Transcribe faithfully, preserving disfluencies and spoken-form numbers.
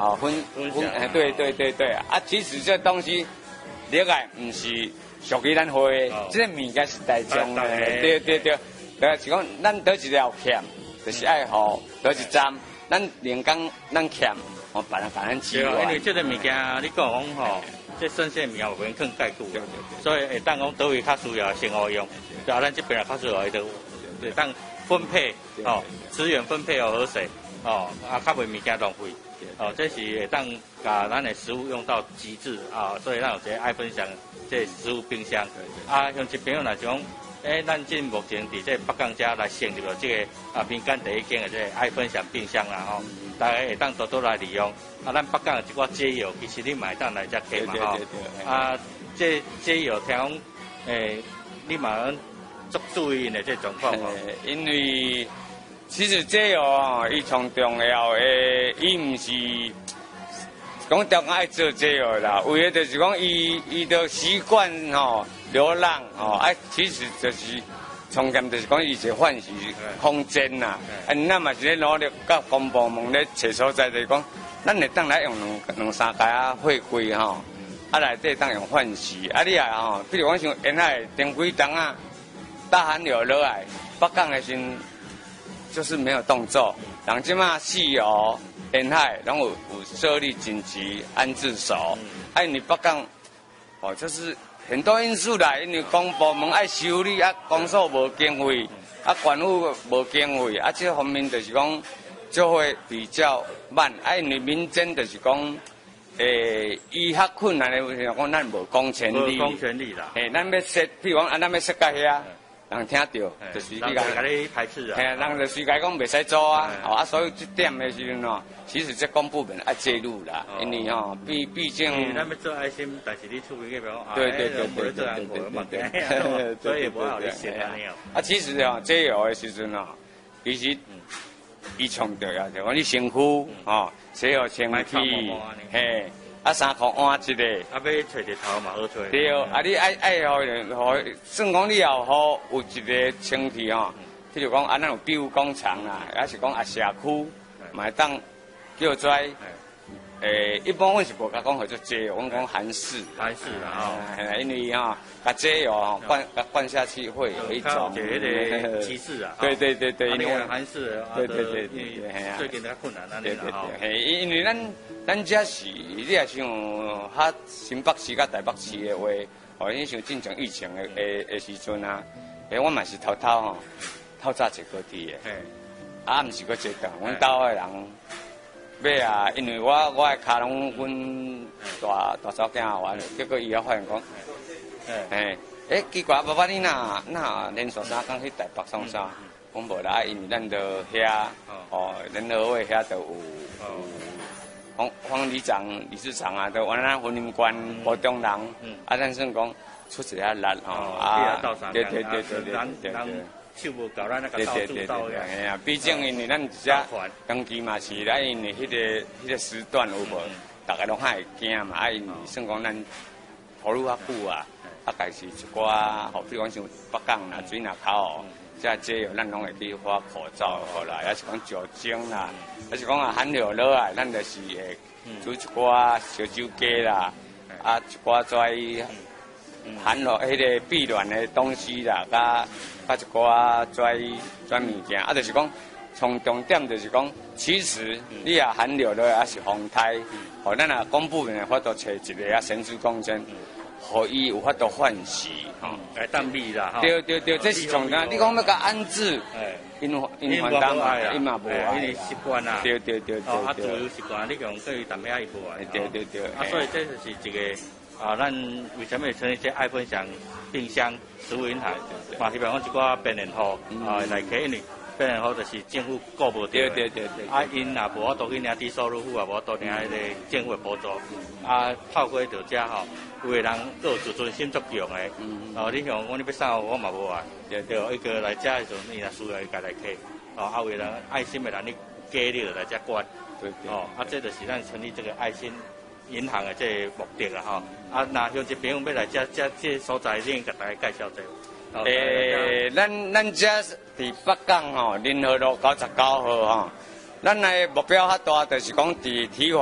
哦分分哎对对对对啊，其实这东西了解唔是属于咱会的，这个物件是大众的，对对对，就是讲咱倒一条欠，就是爱好倒一站，咱连工咱欠，哦别人甲咱支援。 因为这个物件你讲讲吼。这新鲜物件有免更介久，所以会当讲倒位较需要生活用，就咱这边也较需要就会当分配哦，资源分配哦好势哦，啊较袂物件浪费哦，这是会当把咱的食物用到极致啊，所以咱有一个爱分享这食物冰箱啊，像这朋友来讲，诶，咱今目前伫这北港遮来成立了这个啊民间第一间的这个爱分享冰箱啦吼。大家会当多多来利用，啊，咱北港有一寡街友，其实你买当来遮给嘛吼，啊，这街友听讲，诶，你嘛足注意的这状况吼， 因为其实街友哦，伊从重要诶，伊毋是讲中爱做街友啦，为了就是讲伊伊的习惯吼流浪吼，啊，其实就是。重点就是讲，伊是唤起空间呐，啊，咱嘛是咧努力，甲公部门咧找所在，就是讲，咱会当来用两两三家啊会规吼，啊内底当用唤起，啊你啊吼，比如讲像沿海停几冬啊，大寒流落来，北港的时就是没有动作，人即马西游沿海拢有有设立紧急安置所，啊，你北港哦就是。很多因素啦，因为公部门爱修理，啊，公所无经费，啊，县府无经费，啊，这方面就是讲就会比较慢。啊，因为民间就是讲，诶，伊较困难的，就是讲咱无公权力， 无公权力啦。 诶，咱要说，譬如讲，啊，咱要说到遐，人听到，就是你甲你排斥啊。 嘿，人就随讲讲袂使做啊，哦，啊，所以这点的时阵哦。其实这公部门爱介入啦，因为吼，毕毕竟， 咱要做爱心，但是你出面个讲， 对对对对对对对，所以无好你写安尼哦。 啊，其实哦，这有的时阵哦，其实伊强调啊，就讲你身躯哦，洗好清气，嘿，啊衫裤换一个， 啊要吹日头嘛好吹。 对，啊你爱爱好好，算讲你也好有一个清气哦，譬如讲啊，咱有庇护工厂啦，还是讲啊社区，买当。叫做诶，一般阮是无甲讲叫做街友，阮讲韩式， 韩式啦吼， 因为吼，甲街友吼灌甲灌下去会有一种一个歧视啊。 对对对对， 因为韩式， 对对对对， 最近较困难安尼啦吼。嘿，因为咱咱遮是，你也像较新北市甲台北市的话，哦，你像进前疫情的的的时阵啊，诶，我嘛是偷偷吼，透早坐高铁的，啊，毋是搁坐长，阮兜的人。要啊，因为我我的脚拢阮大大嫂囝玩，结果伊也发现讲，诶，诶，奇怪，爸爸你哪哪连续三工去台北创啥？讲无啦，因为咱着遐，哦，联合会遐着有有方方理长、理事长啊，都原咱婚姻关保中人，啊，咱算讲出一下力吼，啊，对对对对对对对。 手无够，咱那个到处到呀。 哎呀，毕竟因为咱遮登记嘛是，咱因为迄个迄个时段有无，大家拢较会惊嘛。啊，因为算讲咱投入较久啊，啊，家是一寡，吼，比如讲像北港啦、水林口，遮这有咱拢会去发口罩好啦，也是讲酒精啦，也是讲啊寒流落来，咱就是会煮一寡烧酒鸡啦，啊，一寡跩含落迄个避暖的东西啦，甲。甲一寡跩跩物件，啊，就是讲，从重点就是讲，其实你也寒流了，也是风台，互咱啊公部门的法度找一个啊神之公针，互伊有法度唤醒，吼， 来当秘啦， 对对对，这是重点。你讲要甲安置，因因还当啊，因嘛无啊， 因为习惯啊， 对对对对， 啊，自由习惯，你讲对于淡仔伊无啊， 对对对， 啊，所以这就是一个啊，咱为什么会成立这爱分享冰箱？食物银行，嘛希望讲一寡便利户啊来开，因为便利户就是政府顾无到对对对对。 啊，因若无法度去领低收入户啊，无法度领迄个政府的补助，啊，透过着遮吼，有个人都有自尊心足强的，哦，你像我你要送我嘛无啊，对对，一个来遮的时候，伊若需要伊家来开，哦，啊，有个人爱心的人，你加你就来遮管，对对，哦，啊，这就是咱成立这个爱心。银行的这个目的啦吼，啊，那像这朋友要来这这这所在，你应甲大家介绍者。诶， 咱咱这伫北港吼，联合路九十九号吼，咱的目标较大，就是讲伫体